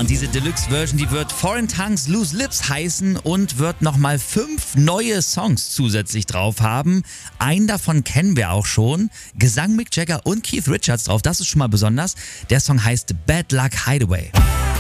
und diese Deluxe-Version, die wird Foreign Tongues Loose Lips heißen und wird nochmal 5 neue Songs zusätzlich drauf haben. Einen davon kennen wir auch schon. Gesang Mick Jagger und Keith Richards drauf, das ist schon mal besonders. Der Song heißt Bad Luck Hideaway.